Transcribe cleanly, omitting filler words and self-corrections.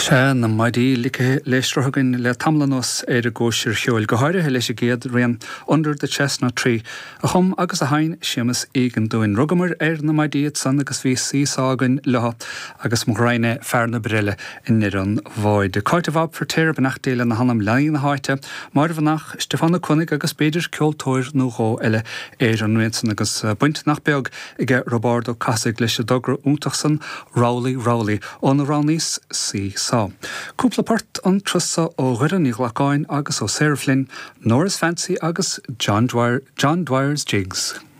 Tá na maidí like leistrothgann le tamlanos ar a ggóisiir cheoil go háirithe leis a géad rian under the chestnut tree a chum agus a hain séamas éigen dúin rugamar ar na maidíad san agus bhí síoságan letha agus mo raine fearna brille in an bháid. De Cartavab vertéir benachtéile na hanam lein na háite, mar bhanach Stefana Koenig agus beidir ceoltóir nó gó eile ar an nuinsan agus buint nach beag ige Robardo Casig leis a dogra úntachsan Rowley ón a ránís síosá. Cúpla part an trusa ó Ghuireann Ghlacáin agus ó Sarah Flynn, Norris Fancy agus John Dwyer's Jigs.